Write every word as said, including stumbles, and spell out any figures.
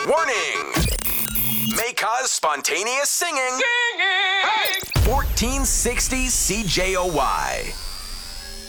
Warning! May cause spontaneous singing. Singing! Hey! fourteen sixty C J O Y.